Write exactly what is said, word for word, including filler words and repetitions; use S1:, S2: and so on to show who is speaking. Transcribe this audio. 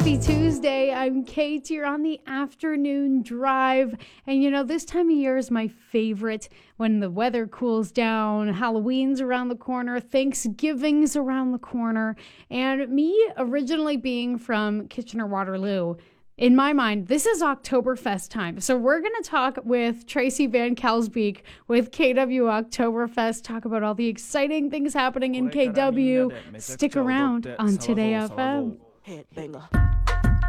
S1: Happy Tuesday. I'm Kate. You're on the afternoon drive. And you know, this time of year is my favorite when the weather cools down. Halloween's around the corner. Thanksgiving's around the corner. And me originally being from Kitchener-Waterloo, in my mind, this is Oktoberfest time. So we're going to talk with Tracy Van Kelsbeek with K W Oktoberfest, talk about all the exciting things happening in K W. Stick around on Today F M.
S2: Headbanger.